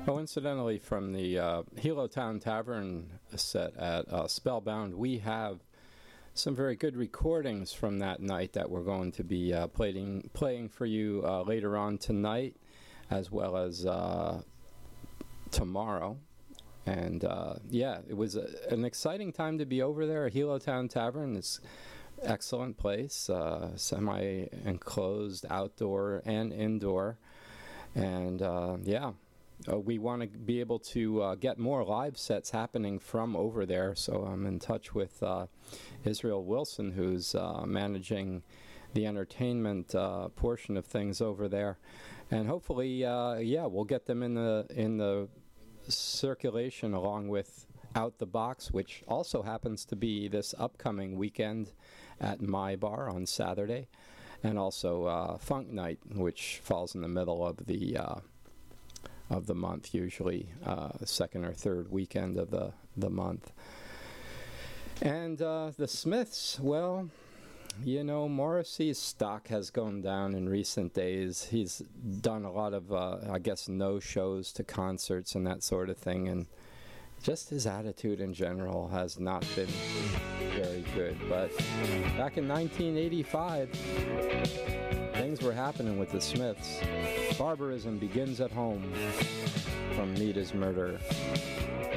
Oh, incidentally, from the Hilo Town Tavern set at Spellbound, we have some very good recordings from that night that we're going to be playing for you later on tonight, as well as tomorrow. And yeah, it was an exciting time to be over there. Hilo Town Tavern is excellent place, semi-enclosed, outdoor and indoor. And yeah, we want to be able to get more live sets happening from over there. So I'm in touch with Israel Wilson, who's managing the entertainment portion of things over there. And hopefully, yeah, we'll get them in the circulation along with Out the Box, which also happens to be this upcoming weekend at My Bar on Saturday, and also Funk Night, which falls in the middle of the month, usually second or third weekend of the month. And the Smiths, well, you know, Morrissey's stock has gone down in recent days. He's done a lot of, I guess, no-shows to concerts and that sort of thing, and just his attitude in general has not been very good. But back in 1985, things were happening with the Smiths. Barbarism begins at home from Meat is Murder.